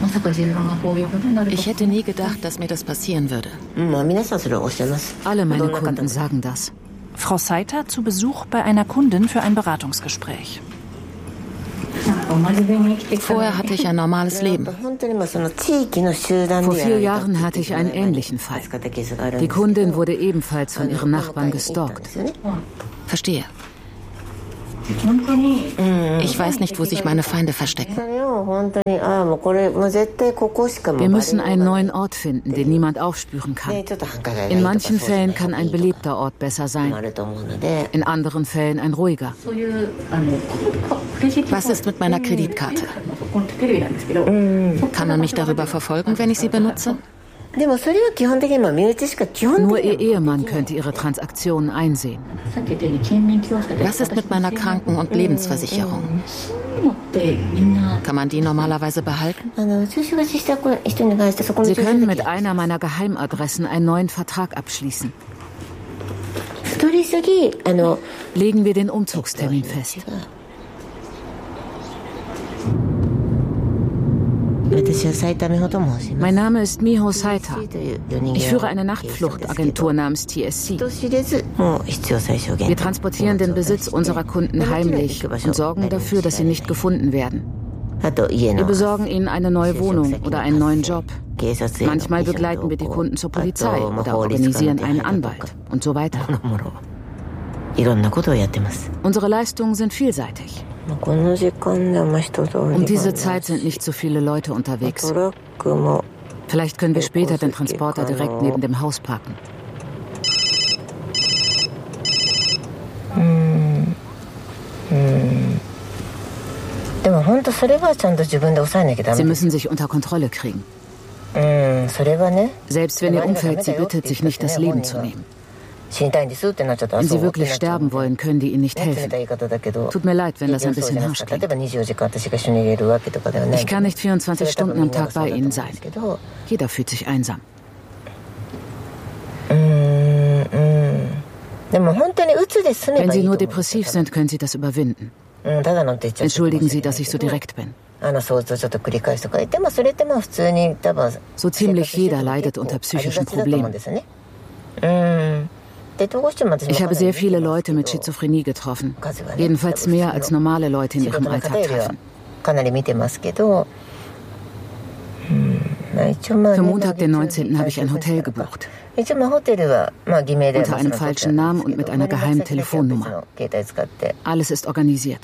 Ich hätte nie gedacht, dass mir das passieren würde. Alle meine Kunden sagen das. Frau Saita zu Besuch bei einer Kundin für ein Beratungsgespräch. Vorher hatte ich ein normales Leben. Vor 4 Jahren hatte ich einen ähnlichen Fall. Die Kundin wurde ebenfalls von ihren Nachbarn gestalkt. Verstehe. Ich weiß nicht, wo sich meine Feinde verstecken. Wir müssen einen neuen Ort finden, den niemand aufspüren kann. In manchen Fällen kann ein belebter Ort besser sein, in anderen Fällen ein ruhiger. Was ist mit meiner Kreditkarte? Kann man mich darüber verfolgen, wenn ich sie benutze? Nur ihr Ehemann könnte ihre Transaktionen einsehen. Was ist mit meiner Kranken- und Lebensversicherung? Kann man die normalerweise behalten? Sie können mit einer meiner Geheimadressen einen neuen Vertrag abschließen. Legen wir den Umzugstermin fest. Mein Name ist Miho Saita. Ich führe eine Nachtfluchtagentur namens TSC. Wir transportieren den Besitz unserer Kunden heimlich und sorgen dafür, dass sie nicht gefunden werden. Wir besorgen ihnen eine neue Wohnung oder einen neuen Job. Manchmal begleiten wir die Kunden zur Polizei oder organisieren einen Anwalt und so weiter. Unsere Leistungen sind vielseitig. Um diese Zeit sind nicht so viele Leute unterwegs. Vielleicht können wir später den Transporter direkt neben dem Haus parken. Sie müssen sich unter Kontrolle kriegen. Selbst wenn Ihr Umfeld Sie bittet, sich nicht das Leben zu nehmen. Wenn Sie wirklich sterben wollen, können die Ihnen nicht helfen. Tut mir leid, wenn das ein bisschen harsch klingt. Ich kann nicht 24 Stunden am Tag bei Ihnen sein. Jeder fühlt sich einsam. Wenn Sie nur depressiv sind, können Sie das überwinden. Entschuldigen Sie, dass ich so direkt bin. So ziemlich jeder leidet unter psychischen Problemen. Ich habe sehr viele Leute mit Schizophrenie getroffen. Jedenfalls mehr als normale Leute in ihrem Alltag treffen. Für Montag, den 19. habe ich ein Hotel gebucht. Unter einem falschen Namen und mit einer geheimen Telefonnummer. Alles ist organisiert.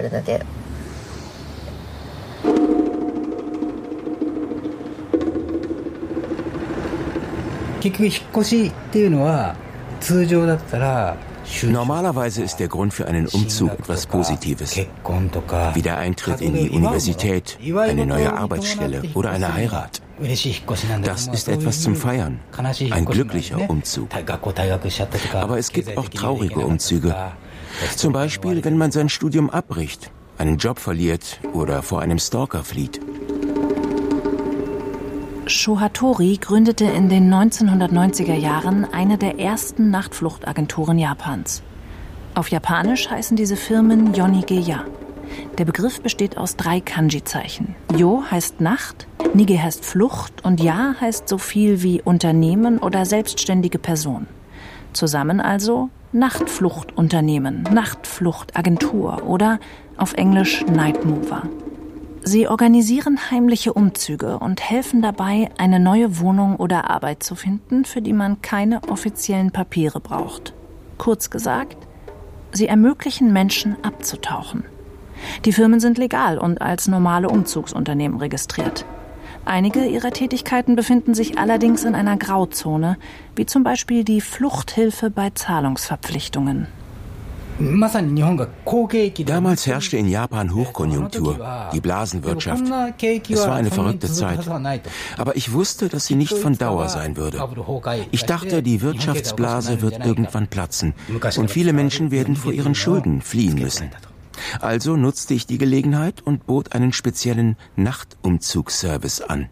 Normalerweise ist der Grund für einen Umzug etwas Positives, wie der Eintritt in die Universität, eine neue Arbeitsstelle oder eine Heirat. Das ist etwas zum Feiern, ein glücklicher Umzug. Aber es gibt auch traurige Umzüge. Zum Beispiel, wenn man sein Studium abbricht, einen Job verliert oder vor einem Stalker flieht. Sho Hattori gründete in den 1990er Jahren eine der ersten Nachtfluchtagenturen Japans. Auf Japanisch heißen diese Firmen Yonigeya. Der Begriff besteht aus 3 Kanji-Zeichen. Yo heißt Nacht, Nige heißt Flucht und Ya heißt so viel wie Unternehmen oder selbstständige Person. Zusammen also Nachtfluchtunternehmen, Nachtfluchtagentur oder auf Englisch Night Mover. Sie organisieren heimliche Umzüge und helfen dabei, eine neue Wohnung oder Arbeit zu finden, für die man keine offiziellen Papiere braucht. Kurz gesagt, sie ermöglichen Menschen abzutauchen. Die Firmen sind legal und als normale Umzugsunternehmen registriert. Einige ihrer Tätigkeiten befinden sich allerdings in einer Grauzone, wie zum Beispiel die Fluchthilfe bei Zahlungsverpflichtungen. Damals herrschte in Japan Hochkonjunktur, die Blasenwirtschaft. Es war eine verrückte Zeit. Aber ich wusste, dass sie nicht von Dauer sein würde. Ich dachte, die Wirtschaftsblase wird irgendwann platzen und viele Menschen werden vor ihren Schulden fliehen müssen. Also nutzte ich die Gelegenheit und bot einen speziellen Nachtumzugsservice an.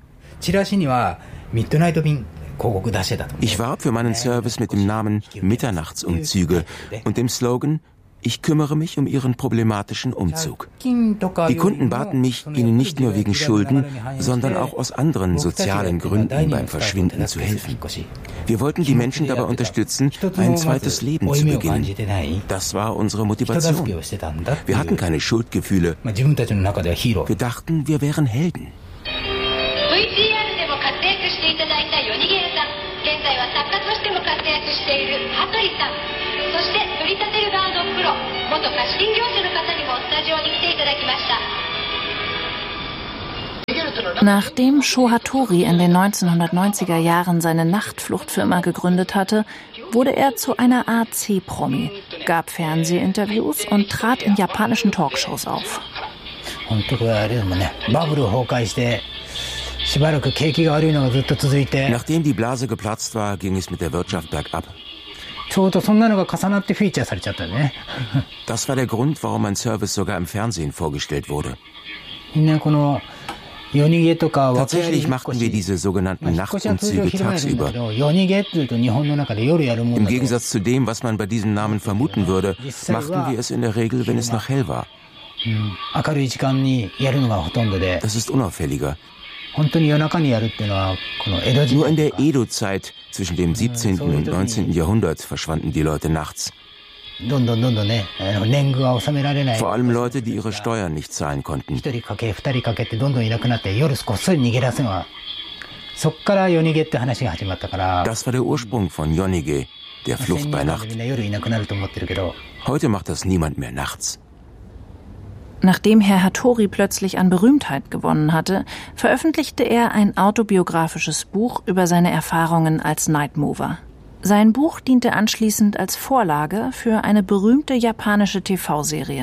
Ich warb für meinen Service mit dem Namen Mitternachtsumzüge und dem Slogan Ich kümmere mich um ihren problematischen Umzug. Die Kunden baten mich, ihnen nicht nur wegen Schulden, sondern auch aus anderen sozialen Gründen beim Verschwinden zu helfen. Wir wollten die Menschen dabei unterstützen, ein zweites Leben zu beginnen. Das war unsere Motivation. Wir hatten keine Schuldgefühle. Wir dachten, wir wären Helden. Nachdem Sho Hattori in den 1990er Jahren seine Nachtfluchtfirma gegründet hatte, wurde er zu einer Art C-Promi, gab Fernsehinterviews und trat in japanischen Talkshows auf. Nachdem die Blase geplatzt war, ging es mit der Wirtschaft bergab. Das war der Grund, warum mein Service sogar im Fernsehen vorgestellt wurde. Tatsächlich machten wir diese sogenannten Nachtumzüge tagsüber. Im Gegensatz zu dem, was man bei diesem Namen vermuten würde, machten wir es in der Regel, wenn es noch hell war. Das ist unauffälliger. Nur in der Edo-Zeit, zwischen dem 17. und 19. Jahrhundert, verschwanden die Leute nachts. Vor allem Leute, die ihre Steuern nicht zahlen konnten. Das war der Ursprung von Yonige, der Flucht bei Nacht. Heute macht das niemand mehr nachts. Nachdem Herr Hattori plötzlich an Berühmtheit gewonnen hatte, veröffentlichte er ein autobiografisches Buch über seine Erfahrungen als Nightmover. Sein Buch diente anschließend als Vorlage für eine berühmte japanische TV-Serie.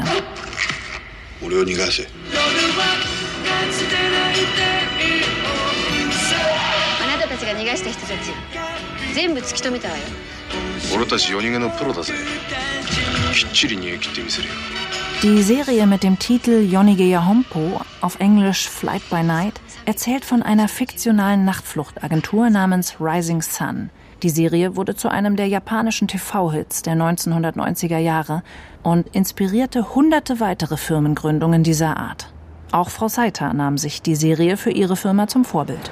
Die Serie mit dem Titel Yonigeya Hompo, auf Englisch Flight by Night, erzählt von einer fiktionalen Nachtfluchtagentur namens Rising Sun. Die Serie wurde zu einem der japanischen TV-Hits der 1990er Jahre und inspirierte hunderte weitere Firmengründungen dieser Art. Auch Frau Saita nahm sich die Serie für ihre Firma zum Vorbild.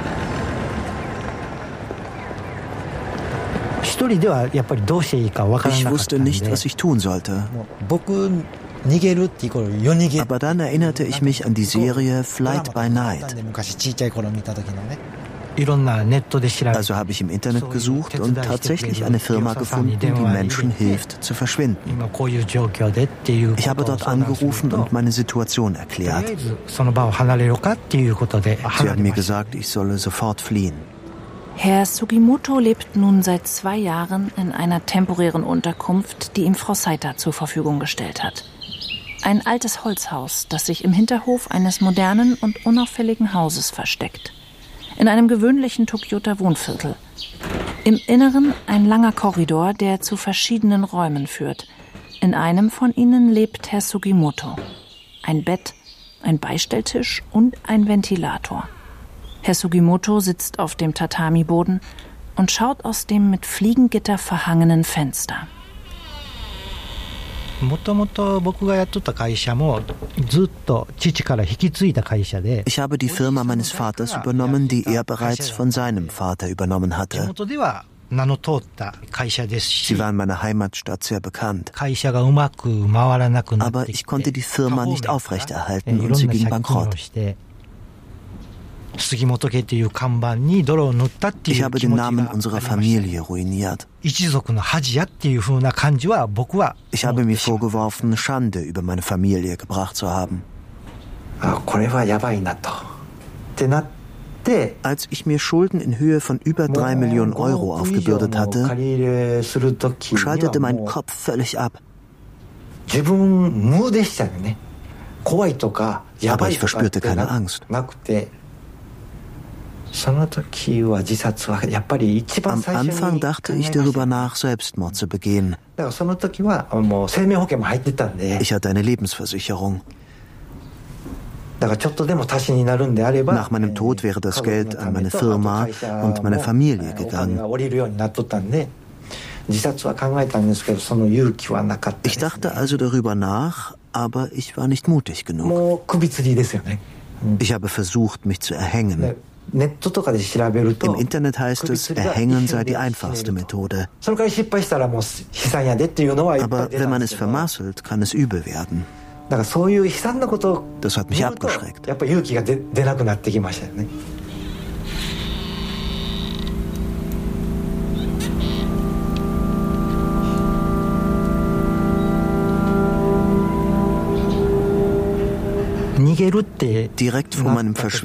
Ich wusste nicht, was ich tun sollte. Aber dann erinnerte ich mich an die Serie Flight by Night. Also habe ich im Internet gesucht und tatsächlich eine Firma gefunden, die Menschen hilft, zu verschwinden. Ich habe dort angerufen und meine Situation erklärt. Sie haben mir gesagt, ich solle sofort fliehen. Herr Sugimoto lebt nun seit 2 Jahren in einer temporären Unterkunft, die ihm Frau Saita zur Verfügung gestellt hat. Ein altes Holzhaus, das sich im Hinterhof eines modernen und unauffälligen Hauses versteckt. In einem gewöhnlichen Tokioter Wohnviertel. Im Inneren ein langer Korridor, der zu verschiedenen Räumen führt. In einem von ihnen lebt Herr Sugimoto. Ein Bett, ein Beistelltisch und ein Ventilator. Herr Sugimoto sitzt auf dem Tatami-Boden und schaut aus dem mit Fliegengitter verhangenen Fenster. Ich habe die Firma meines Vaters übernommen, die er bereits von seinem Vater übernommen hatte. Sie war in meiner Heimatstadt sehr bekannt. Aber ich konnte die Firma nicht aufrechterhalten und sie ging bankrott. Ich habe den Namen unserer Familie ruiniert. Ich habe mir vorgeworfen, Schande über meine Familie gebracht zu haben. Als ich mir Schulden in Höhe von über 3 Millionen Euro aufgebürdet hatte, schaltete mein Kopf völlig ab. Aber ich verspürte keine Angst. Am Anfang dachte ich darüber nach, Selbstmord zu begehen. Ich hatte eine Lebensversicherung. Nach meinem Tod wäre das Geld an meine Firma und meine Familie gegangen. Ich dachte also darüber nach, aber ich war nicht mutig genug. Ich habe versucht, mich zu erhängen. Im Internet heißt es, erhängen sei die einfachste Methode. Aber wenn man es vermasselt, kann es übel werden. Das hat mich abgeschreckt. Direkt vor meinem Verschwinden